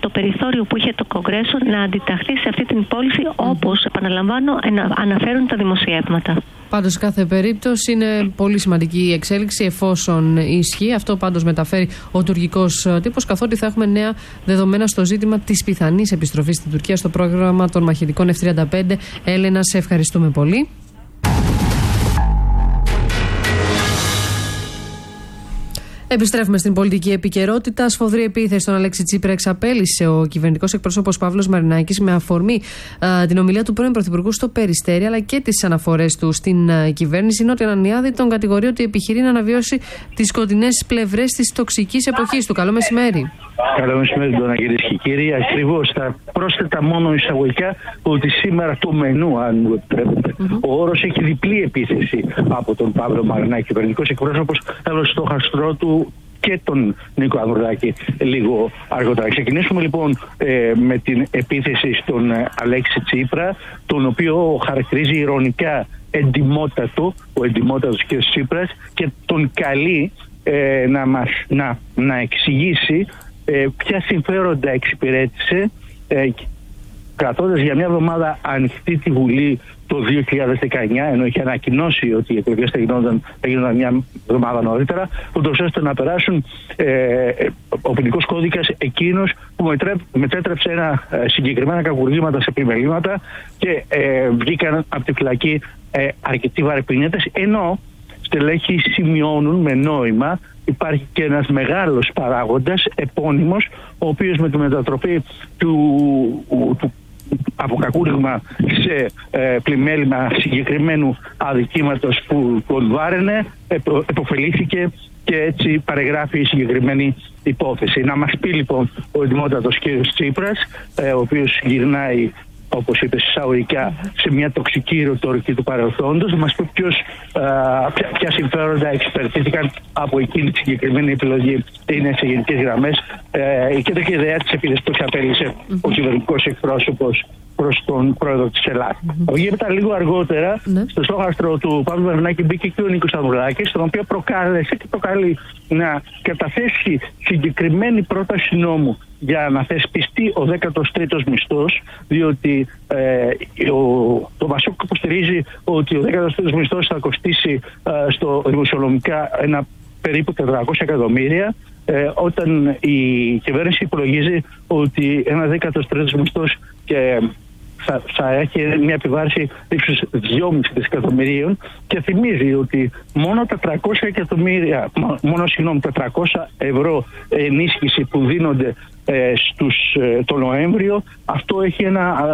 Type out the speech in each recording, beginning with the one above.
το περιθώριο που είχε το Κογκρέσο να αντιταχθεί σε αυτή την πώληση, όπως, επαναλαμβάνω, αναφέρουν τα δημοσιεύματα. Πάντως, σε κάθε περίπτωση είναι πολύ σημαντική η εξέλιξη εφόσον ισχύει. Αυτό πάντως μεταφέρει ο τουρκικός τύπος, καθότι θα έχουμε νέα δεδομένα στο ζήτημα της πιθανής επιστροφής στην Τουρκία στο πρόγραμμα των μαχητικών F-35. Έλενα, σε ευχαριστούμε πολύ. Επιστρέφουμε στην πολιτική επικαιρότητα. Σφοδρή επίθεση στον Αλέξη Τσίπρα εξαπέλυσε ο κυβερνητικός εκπρόσωπος Παύλος Μαρινάκης με αφορμή την ομιλία του πρώην Πρωθυπουργού στο Περιστέρι, αλλά και τις αναφορές του στην κυβέρνηση. Νότια Ανανιάδη τον κατηγορεί ότι επιχειρεί να αναβιώσει τις σκοτεινές πλευρές της τοξικής εποχής του. Καλό μεσημέρι. Καλό μεσημέρι, κυρίες και κύριοι. Ακριβώς, θα πρόσθετα μόνο εισαγωγικά ότι σήμερα το μενού, αν μου επιτρέπετε, ο όρος έχει διπλή επίθεση από τον Παύλο Μαρινάκη, κυβερνητικός εκπρόσωπος, έβαλε στο χαστρό του και τον Νίκο Ανδρουλάκη λίγο αργότερα. Ξεκινήσουμε λοιπόν με την επίθεση στον Αλέξη Τσίπρα, τον οποίο χαρακτηρίζει ειρωνικά εντιμότατο, ο εντιμότατος κ. Τσίπρας, και τον καλεί να εξηγήσει ποια συμφέροντα εξυπηρέτησε κρατώντας για μια εβδομάδα ανοιχτή τη Βουλή το 2019, ενώ είχε ανακοινώσει ότι οι εκλογές θα γίνονταν μια εβδομάδα νωρίτερα, ούτως ώστε να περάσουν ο ποινικός κώδικας εκείνος που μετέτρεψε συγκεκριμένα κακουργήματα σε επιμελήματα και βγήκαν από τη φυλακή αρκετοί βαρεπινέτες, ενώ στελέχοι σημειώνουν με νόημα. Υπάρχει και ένας μεγάλος παράγοντας, επώνυμος, ο οποίος με τη μετατροπή του από κακούργημα σε πλημέλημα συγκεκριμένου αδικήματος που τον βάραινε, επωφελήθηκε και έτσι παρεγράφει η συγκεκριμένη υπόθεση. Να μας πει λοιπόν ο εντιμότατος κ. Τσίπρας, ο οποίος γυρνάει, όπως είπε εισαγωγικά, σε μια τοξική ρητορική του παρελθόντος, να μας πει ποια συμφέροντα εξυπηρετήθηκαν από εκείνη τη συγκεκριμένη επιλογή. Είναι σε γενικές γραμμές η κεντρική ιδέα της επίθεσης που εξαπέλυσε ο κυβερνητικός εκπρόσωπος προς τον πρόεδρο της Ελλάδας. Μετά λίγο αργότερα, στο στόχαστρο του Παύλου Μαρινάκη μπήκε και ο Νίκος Ανδρουλάκης, τον οποίο προκάλεσε και προκαλεί να καταθέσει συγκεκριμένη πρόταση νόμου για να θεσπιστεί ο 13ος μισθός, διότι το Πασόκ υποστηρίζει ότι ο 13ος μισθός θα κοστίσει στο δημοσιονομικά ένα περίπου 400 εκατομμύρια, όταν η κυβέρνηση υπολογίζει ότι ένα 13ος μισθός και θα έχει μια επιβάρηση ύψους 2,5 δισεκατομμυρίων, και θυμίζει ότι μόνο τα 300 ευρώ ενίσχυση που δίνονται το Νοέμβριο, αυτό έχει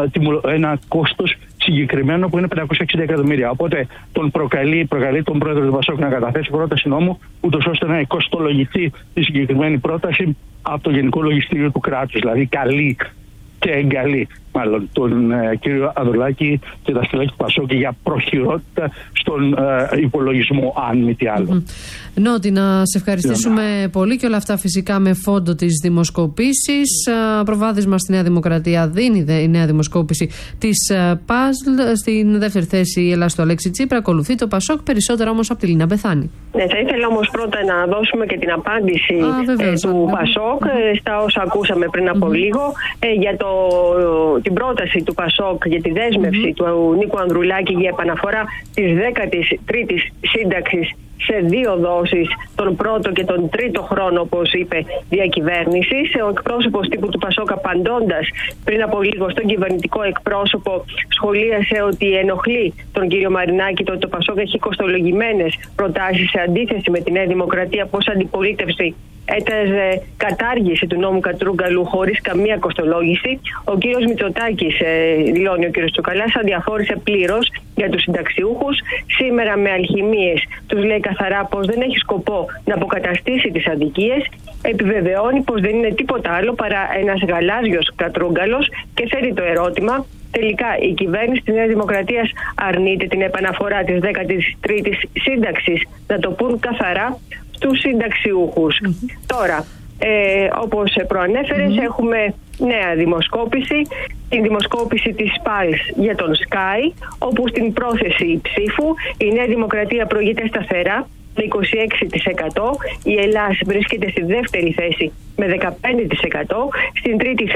ένα κόστος συγκεκριμένο που είναι 560 εκατομμύρια. Οπότε τον προκαλεί τον πρόεδρο του Πασόκ να καταθέσει πρόταση νόμου, ούτως ώστε να κοστολογηθεί η συγκεκριμένη πρόταση από το Γενικό Λογιστήριο του κράτους. Δηλαδή καλεί και εγκαλεί μάλλον τον κύριο Ανδρουλάκη και τα στελέχη του Πασόκ για προχειρότητα στον υπολογισμό, αν μη τι άλλο. Νότι, να σε ευχαριστήσουμε πολύ, και όλα αυτά φυσικά με φόντο τις δημοσκοπήσεις. Προβάδισμα στη Νέα Δημοκρατία δίνει η νέα δημοσκόπηση της ΠΑΣΛ. Στην δεύτερη θέση η Ελλάδα του Αλέξη Τσίπρα, ακολουθεί το Πασόκ, περισσότερα όμως από τη Λίνα Μπεθάνη. Ναι, θα ήθελα όμως πρώτα να δώσουμε και την απάντηση του Πασόκ στα όσα ακούσαμε πριν από λίγο για την πρόταση του Πασόκ για τη δέσμευση του Νίκου Ανδρουλάκη για επαναφορά της 13ης σύνταξης σε 2 δόσεις, τον πρώτο και τον τρίτο χρόνο, όπως είπε, διακυβέρνησης. Ο εκπρόσωπος τύπου του Πασόκ, απαντώντας πριν από λίγο στον κυβερνητικό εκπρόσωπο, σχολίασε ότι ενοχλεί τον κύριο Μαρινάκη το ότι το Πασόκ έχει κοστολογημένες προτάσεις σε αντίθεση με τη Νέα Δημοκρατία, πως αντιπολίτευση έταζε κατάργηση του νόμου Κατρούγκαλου χωρίς καμία κοστολόγηση. Ο κύριος Μητσοτάκης, δηλώνει ο κύριος Τσουκαλάς, αδιαφόρησε πλήρως για τους συνταξιούχους. Σήμερα με αλχημίες τους λέει καθαρά πως δεν έχει σκοπό να αποκαταστήσει τις αδικίες. Επιβεβαιώνει πως δεν είναι τίποτα άλλο παρά ένας γαλάζιος Κατρούγκαλος και θέτει το ερώτημα: τελικά η κυβέρνηση της Νέας Δημοκρατίας αρνείται την επαναφορά της 13ης σύνταξης? Να το πούν καθαρά στους συνταξιούχους. Τώρα, όπως προανέφερες, έχουμε νέα δημοσκόπηση, την δημοσκόπηση της ΠΑΛΣ για τον Sky, όπου στην πρόθεση ψήφου η Νέα Δημοκρατία προηγείται σταθερά με 26%, η Ελλάδα βρίσκεται στη δεύτερη θέση με 15%, στην τρίτη